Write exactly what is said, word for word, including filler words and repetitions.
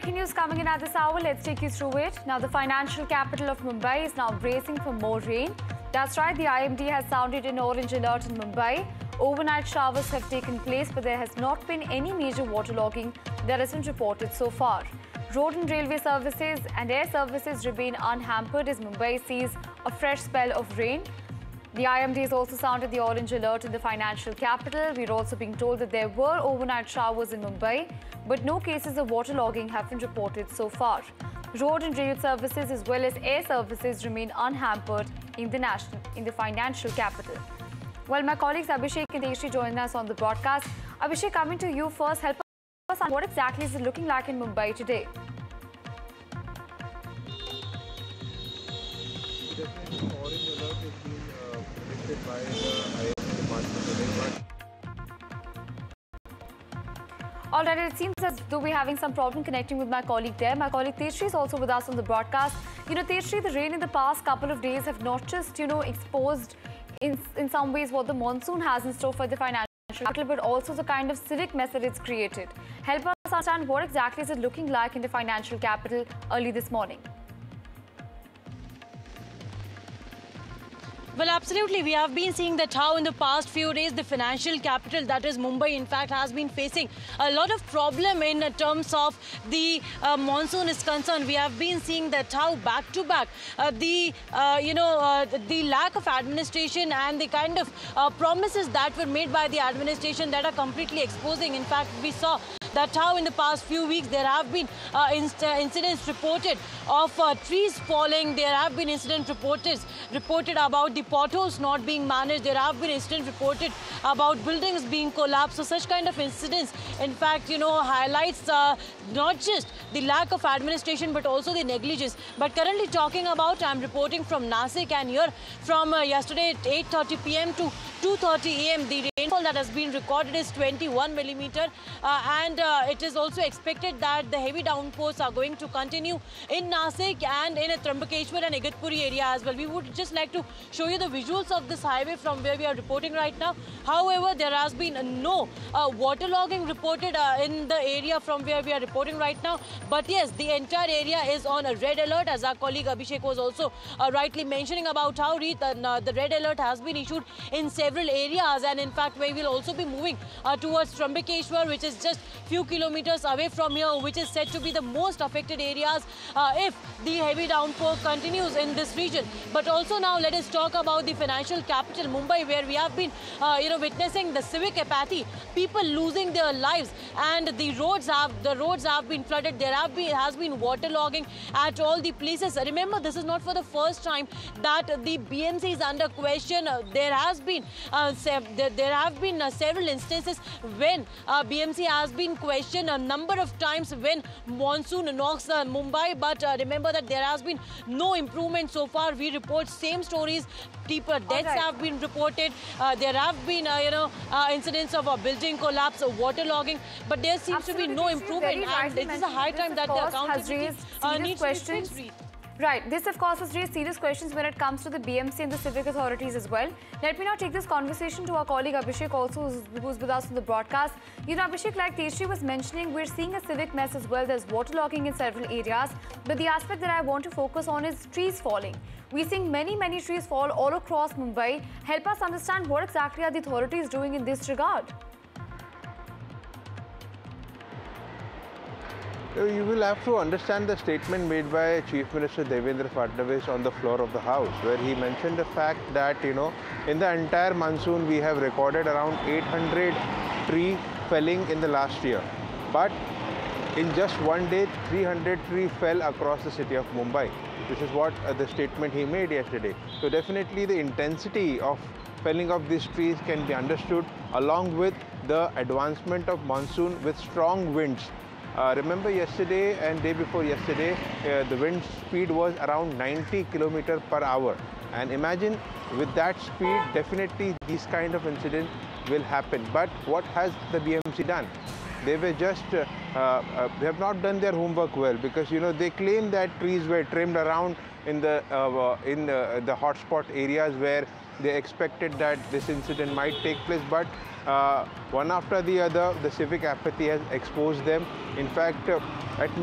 breaking news coming in at this hour. Let's take you through it. Now, the financial capital of Mumbai is now bracing for more rain. That's right, the I M D has sounded an orange alert in Mumbai. Overnight showers have taken place, but there has not been any major waterlogging that isn't reported so far. Road and railway services and air services remain unhampered as Mumbai sees a fresh spell of rain. The I M D has also sounded the orange alert in the financial capital. We're also being told that there were overnight showers in Mumbai, but no cases of waterlogging have been reported so far. Road and rail services as well as air services remain unhampered in the national, in the financial capital. Well, my colleagues Abhishek and Tejashree join us on the broadcast. Abhishek, coming to you first, help us on what exactly is it looking like in Mumbai today? Definitely, orange alert has been uh, predicted by the I M D department today. All right, it seems as though we're having some problem connecting with my colleague there. My colleague Tejashree is also with us on the broadcast. You know, Tejashree, the rain in the past couple of days have not just, you know, exposed in, in some ways what the monsoon has in store for the financial capital, but also the kind of civic mess that it's created. Help us understand what exactly is it looking like in the financial capital early this morning. Well, absolutely. We have been seeing that how in the past few days the financial capital, that is Mumbai, in fact, has been facing a lot of problem in terms of the uh, monsoon is concerned. We have been seeing that how back to back uh, the, uh, you know, uh, the lack of administration and the kind of uh, promises that were made by the administration that are completely exposing. In fact, we saw that how in the past few weeks there have been uh, inst incidents reported of uh, trees falling. There have been incidents reported reported about the potholes not being managed. There have been incidents reported about buildings being collapsed. So such kind of incidents, in fact, you know, highlights uh, not just the lack of administration but also the negligence. But currently talking about, I'm reporting from Nasik, and here from uh, yesterday at eight thirty p m to two thirty a m the rainfall that has been recorded is twenty-one millimeter, uh, and uh, it is also expected that the heavy downpours are going to continue in Nasik and in Trambakeshwar and Igatpuri area as well. We would just like to show you the visuals of this highway from where we are reporting right now. However, there has been no uh, waterlogging reported uh, in the area from where we are reporting right now. But yes, the entire area is on a red alert, as our colleague Abhishek was also uh, rightly mentioning about how uh, the red alert has been issued in several areas. And in fact, we will also be moving uh, towards Trambakeshwar, which is just few kilometers away from here, which is said to be the most affected areas uh, if the heavy downpour continues in this region. But also now let us talk about the financial capital, Mumbai, where we have been, uh, you know, witnessing the civic apathy, people losing their lives, and the roads have the roads have been flooded. There have been has been waterlogging at all the places. Remember, this is not for the first time that the B M C is under question. Uh, there has been uh, there, there have been uh, several instances when uh, B M C has been questioned a number of times when monsoon knocks uh, Mumbai. But uh, remember that there has been no improvement so far. We report same stories. Deeper deaths right. have been reported. Uh, there have been, uh, you know, uh, incidents of a building collapse, of waterlogging, but there seems Absolutely, to be no improvement. And it is a high time that the accountability uh, needs questions. to be fixed. Right. This, of course, has raised serious questions when it comes to the B M C and the civic authorities as well. Let me now take this conversation to our colleague Abhishek also, who's, who's with us on the broadcast. You know, Abhishek, like Tejashree was mentioning, we're seeing a civic mess as well. There's waterlogging in several areas. But the aspect that I want to focus on is trees falling. We're seeing many, many trees fall all across Mumbai. Help us understand what exactly are the authorities doing in this regard. You will have to understand the statement made by Chief Minister Devendra Fadnavis on the floor of the House, where he mentioned the fact that, you know, in the entire monsoon we have recorded around eight hundred tree felling in the last year. But in just one day, three hundred trees fell across the city of Mumbai. This is what uh, the statement he made yesterday. So definitely the intensity of felling of these trees can be understood along with the advancement of monsoon with strong winds. Uh, remember yesterday and day before yesterday, uh, the wind speed was around ninety kilometers per hour. And imagine with that speed, definitely these kind of incidents will happen. But what has the B M C done? They were just, uh, uh, they have not done their homework well, because, you know, they claim that trees were trimmed around in the, uh, in the, the hotspot areas where they expected that this incident might take place. But uh, one after the other, the civic apathy has exposed them. In fact, uh, at